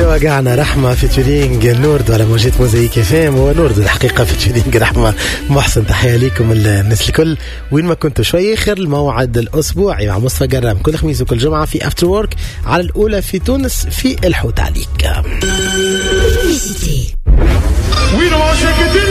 وقعنا رحمة فيتشرينج نورد على موجات موزايك فام، ونورد الحقيقة فيتشرينج رحمة محسن. تحية ليكم الناس الكل وين ما كنتوا. شوي آخر الموعد الأسبوعي مع مصطفى قرام كل خميس وكل جمعة في أفتر وورك على الأولى في تونس في الحوت عليك.